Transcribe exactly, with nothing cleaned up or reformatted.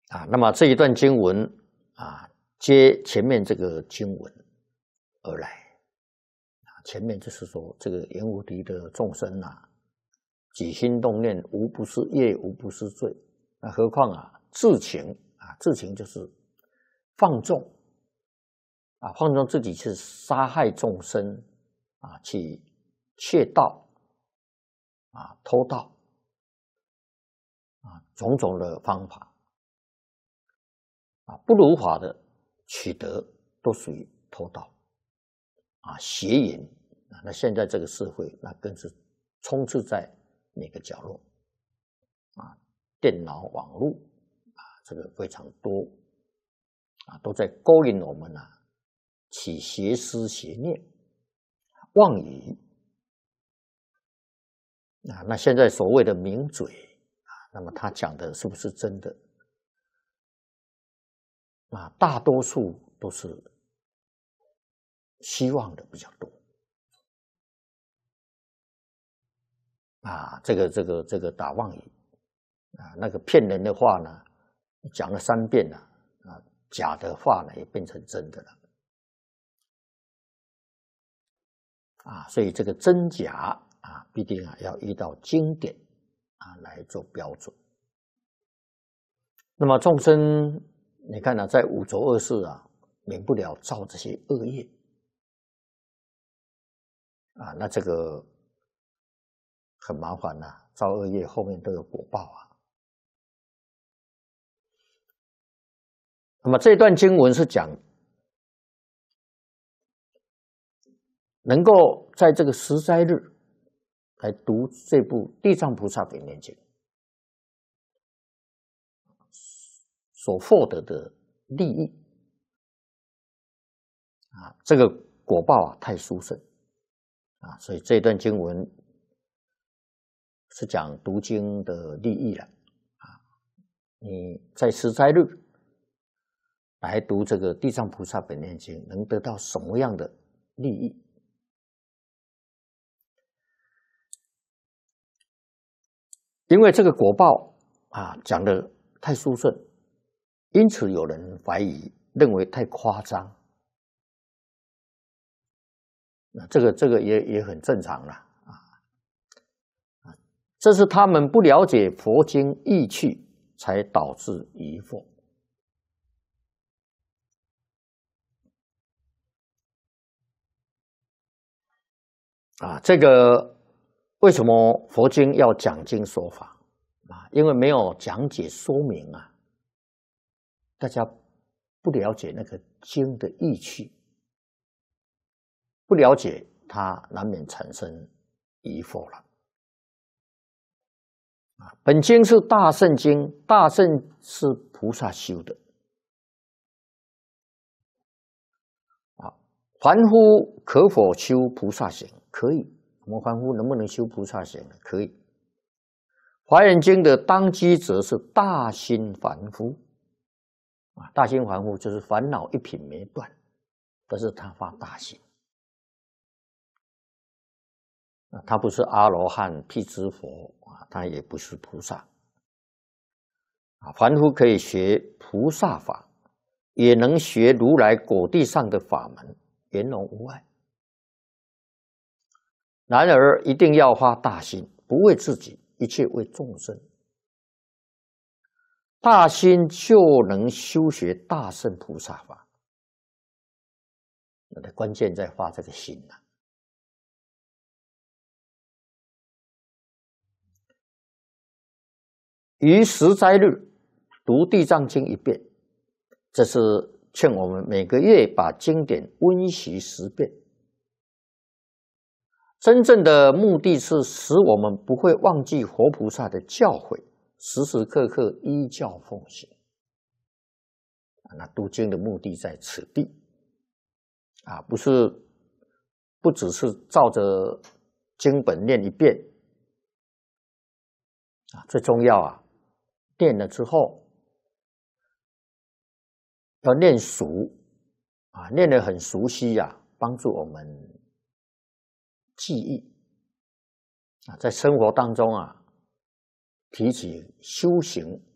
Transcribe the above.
啊，那么这一段经文啊，接前面这个经文而来。啊，前面就是说这个阎浮提的众生啊，起心动念无不是业，无不是罪。那何况啊，自情啊，自情就是放纵啊，放纵自己去杀害众生啊，去窃盗啊，偷盗啊，种种的方法。啊，不如法的取得都属于偷盗啊，邪淫啊。那现在这个社会，那更是充斥在每个角落啊，电脑、网络啊，这个非常多啊，都在勾引我们啊，起邪思、邪念、妄语啊。那现在所谓的名嘴啊，那么他讲的是不是真的？啊，大多数都是希望的比较多啊，这个这个这个打妄语啊，那个骗人的话呢，讲了三遍了啊，假的话呢也变成真的了啊，所以这个真假啊，必定啊要依照经典啊来做标准。那么众生。你看呢、啊，在五浊恶世啊，免不了造这些恶业啊，那这个很麻烦呐、啊，造恶业后面都有果报啊。那么这段经文是讲，能够在这个十斋日来读这部《地藏菩萨本愿经》所获得的利益啊，这个果报啊太殊胜啊，所以这段经文是讲读经的利益了啊。你在十斋日来读这个《地藏菩萨本愿经》，能得到什么样的利益？因为这个果报啊讲的太殊胜，因此有人怀疑，认为太夸张。那这个这个也也很正常了啊，这是他们不了解佛经意趣，才导致疑惑。啊，这个为什么佛经要讲经说法啊？因为没有讲解说明啊，大家不了解那个经的意趣，不了解它，难免产生疑惑了。啊，本经是大乘经，大乘是菩萨修的。啊，凡夫可否修菩萨行？可以。我们凡夫能不能修菩萨行呢？可以。华严经的当机者是大心凡夫。啊，大心凡夫就是烦恼一品没断，但是他发大心。啊，他不是阿罗汉、辟支佛啊，他也不是菩萨。啊，凡夫可以学菩萨法，也能学如来果地上的法门，圆融无碍。然而，一定要发大心，不为自己，一切为众生。大心就能修学大乘菩萨法。那的关键在发这个心呐、啊。于十斋日读地藏经一遍，这是劝我们每个月把经典温习十遍。真正的目的是使我们不会忘记活菩萨的教诲，时时刻刻依教奉行。那读经的目的在此地啊，不是不只是照着经本念一遍啊，最重要啊，念了之后要念熟啊，念得很熟悉呀、啊，帮助我们记忆啊，在生活当中啊，提起修行